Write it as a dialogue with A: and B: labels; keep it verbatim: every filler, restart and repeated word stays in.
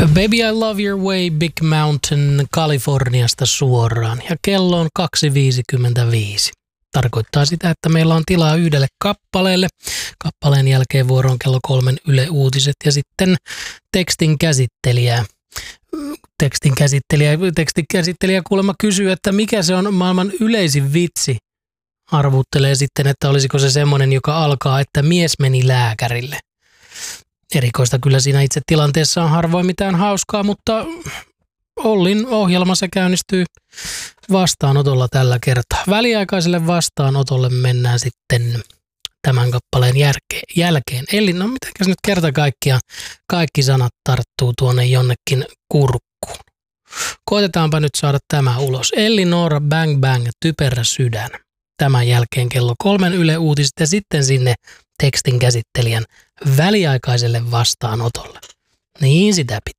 A: Baby I Love Your Way, Big Mountain, Kaliforniasta suoraan. Ja kello on kaksi viisikymmentäviisi. Tarkoittaa sitä, että meillä on tilaa yhdelle kappaleelle. Kappaleen jälkeen vuoroon kello kolmen Yle Uutiset ja sitten tekstin käsittelijä. Tekstin käsittelijä, tekstin käsittelijä kuulemma kysyy, että mikä se on maailman yleisin vitsi. Arvuttelee sitten, että olisiko se semmoinen, joka alkaa, että mies meni lääkärille. Erikoista kyllä siinä itse tilanteessa on harvoin mitään hauskaa, mutta Ollin ohjelma se käynnistyy vastaanotolla tällä kertaa. Väliaikaiselle vastaanotolle mennään sitten tämän kappaleen jälkeen. Eli no mitenkäs nyt kerta kaikkiaan kaikki sanat tarttuu tuonne jonnekin kurkkuun. Koitetaanpa nyt saada tämä ulos. Elli Noora, Bang Bang, Typerä sydän. Tämän jälkeen kello kolmen Yle Uutiset ja sitten sinne tekstin käsittelijän väliaikaiselle vastaanotolle. Niin sitä pitää.